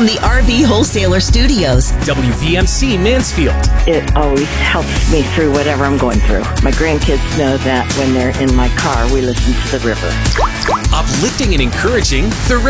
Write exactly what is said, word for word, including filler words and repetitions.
from the R V Wholesaler Studios. W V M C Mansfield. It always helps me through whatever I'm going through. My grandkids know that when they're in my car, we listen to the river. Uplifting and encouraging, the